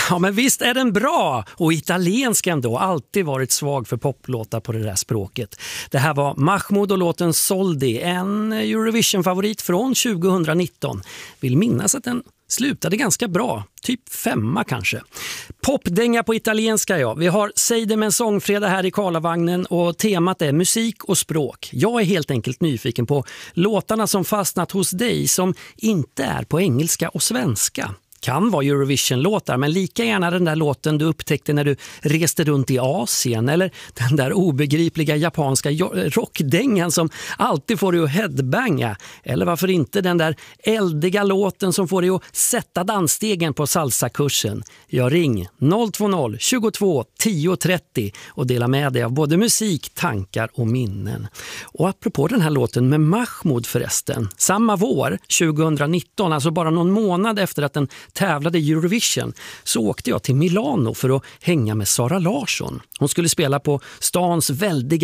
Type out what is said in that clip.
Ja, men visst är den bra. Och italienskan då alltid varit svag för poplåtar på det där språket. Det här var Mahmoud och låten Soldi, en Eurovision-favorit från 2019. Vill minnas att den slutade ganska bra, typ 5 kanske. Popdänga på italienska, ja. Vi har Säg det med en sångfredag här i Karlavagnen och temat är musik och språk. Jag är helt enkelt nyfiken på låtarna som fastnat hos dig som inte är på engelska och svenska. Kan vara Eurovision-låtar, men lika gärna den där låten du upptäckte när du reste runt i Asien, eller den där obegripliga japanska rockdängan som alltid får dig att headbanga, eller varför inte den där eldiga låten som får dig att sätta dansstegen på salsakursen. Jag ring 020 22 10 30 och dela med dig av både musik, tankar och minnen. Och apropå den här låten med Mahmoud förresten, samma vår 2019, alltså bara någon månad efter att den tävlade i Eurovision, så åkte jag till Milano för att hänga med Sara Larsson. Hon skulle spela på stans väldiga